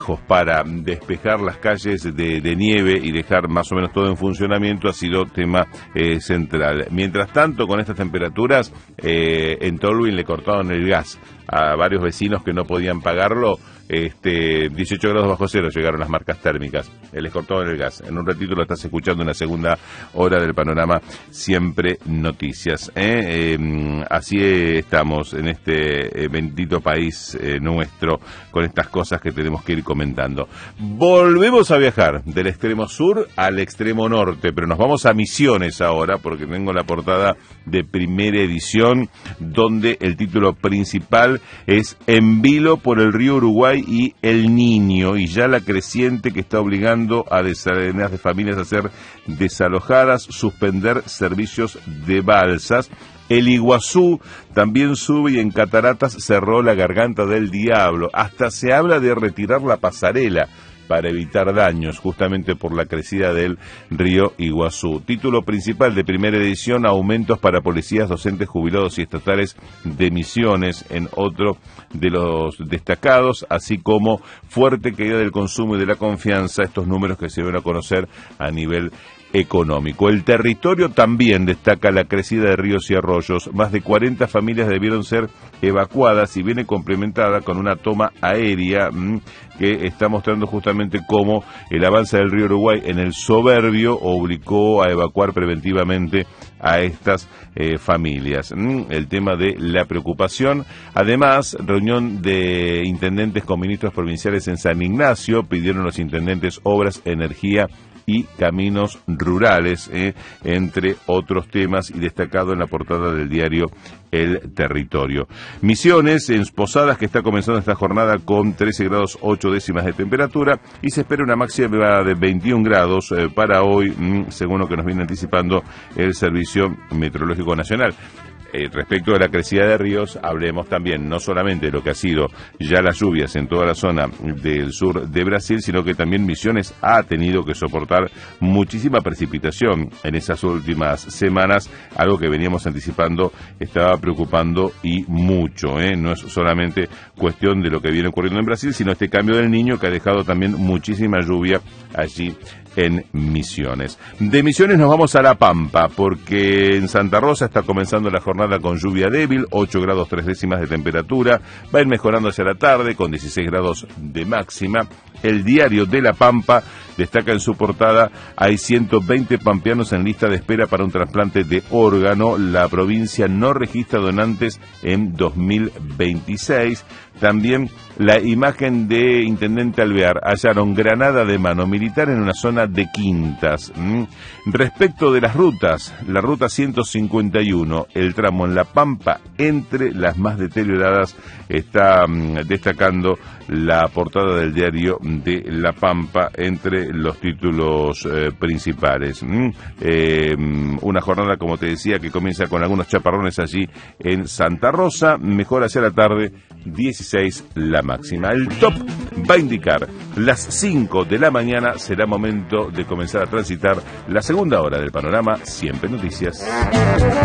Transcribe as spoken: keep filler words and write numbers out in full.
para despejar las calles de, de nieve y dejar más o menos todo en funcionamiento ha sido tema eh, central. Mientras tanto, con estas temperaturas, eh, en Tolwyn le cortaron el gas a varios vecinos que no podían pagarlo. Este, dieciocho grados bajo cero llegaron las marcas térmicas, eh, les cortaron el gas. En un ratito lo estás escuchando en la segunda hora del panorama Siempre Noticias. ¿eh? Eh, así estamos en este eh, bendito país eh, nuestro, con estas cosas que tenemos que ir comentando. Volvemos a viajar del extremo sur al extremo norte, pero nos vamos a Misiones ahora, porque tengo la portada de Primera Edición, donde el título principal es En vilo por el río Uruguay y El Niño, y ya la creciente que está obligando a decenas de familias a ser desalojadas, suspender servicios de balsas. El Iguazú también sube y en Cataratas cerró la Garganta del Diablo. Hasta se habla de retirar la pasarela para evitar daños, justamente por la crecida del río Iguazú. Título principal de Primera Edición: aumentos para policías, docentes, jubilados y estatales de Misiones, en otro de los destacados, así como fuerte caída del consumo y de la confianza, estos números que se van a conocer a nivel económico. El Territorio también destaca la crecida de ríos y arroyos. Más de cuarenta familias debieron ser evacuadas y viene complementada con una toma aérea mmm, que está mostrando justamente cómo el avance del río Uruguay en el Soberbio obligó a evacuar preventivamente a estas eh, familias. Mm, el tema de la preocupación. Además, reunión de intendentes con ministros provinciales en San Ignacio. Pidieron los intendentes obras, energía y caminos rurales, eh, entre otros temas, y destacado en la portada del diario El Territorio. Misiones, en Posadas, que está comenzando esta jornada con trece grados ocho décimas de temperatura, y se espera una máxima de veintiún grados eh, para hoy, mm, según lo que nos viene anticipando el Servicio Meteorológico Nacional. Eh, respecto a la crecida de ríos, hablemos también no solamente de lo que ha sido ya las lluvias en toda la zona del sur de Brasil, sino que también Misiones ha tenido que soportar muchísima precipitación en esas últimas semanas, algo que veníamos anticipando, estaba preocupando y mucho. ¿eh? No es solamente cuestión de lo que viene ocurriendo en Brasil, sino este cambio del Niño que ha dejado también muchísima lluvia allí en Misiones. De Misiones nos vamos a La Pampa, porque en Santa Rosa está comenzando la jornada con lluvia débil, ocho grados tres décimas de temperatura, va a ir mejorando hacia la tarde con dieciséis grados de máxima. El Diario de La Pampa destaca en su portada: hay ciento veinte pampeanos en lista de espera para un trasplante de órgano. La provincia no registra donantes en dos mil veintiséis. También la imagen de Intendente Alvear: hallaron granada de mano militar en una zona de quintas. ¿Mm? Respecto de las rutas, la ruta ciento cincuenta y uno, el tramo en La Pampa, entre las más deterioradas, está mm, destacando la portada del Diario de La Pampa entre los títulos eh, principales. ¿Mm? Eh, una jornada, como te decía, que comienza con algunos chaparrones allí en Santa Rosa, mejor hacia la tarde, dieciséis la máxima. El top va a indicar las cinco de la mañana, será momento de comenzar a transitar la segunda hora del panorama Siempre Noticias.